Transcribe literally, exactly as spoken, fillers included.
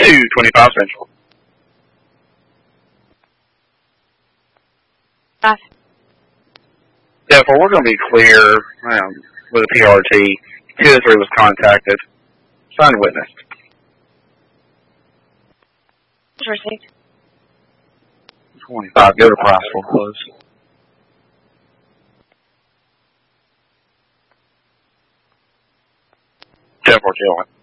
two twenty-five Central. Five. Yeah, for we're going to be clear um, with a P R T. two oh three was contacted. Signed and witnessed. Received. twenty-five. Go to price for close. ten four,